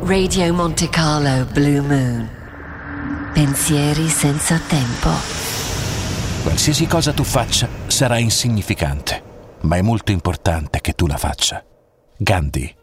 Radio Monte Carlo Blue Moon. Pensieri senza tempo. Qualsiasi cosa tu faccia sarà insignificante, ma è molto importante che tu la faccia. Gandhi.